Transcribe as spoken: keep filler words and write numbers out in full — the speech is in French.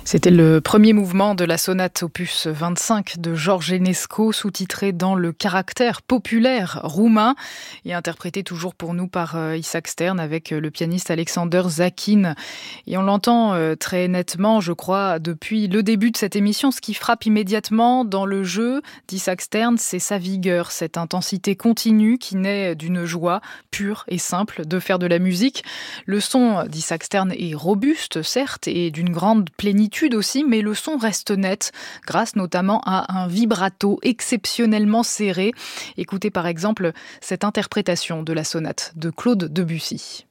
C'était le premier mouvement de la sonate opus vingt-cinq de George Enescu, sous-titré dans le caractère populaire roumain et interprété toujours pour nous par Isaac Stern avec le pianiste Alexander Zakin. Et on l'entend très nettement, je crois, depuis le début de cette émission. Ce qui frappe immédiatement dans le jeu d'Isaac Stern, c'est sa vigueur, cette intensité continue qui naît d'une joie pure et simple de faire de la musique. Le son d'Isaac Stern est robuste, certes, et d'une grande plénitude aussi, mais le son reste net, grâce notamment à un vibrato exceptionnellement serré. Écoutez par exemple cette interprétation de la sonate de Claude Debussy.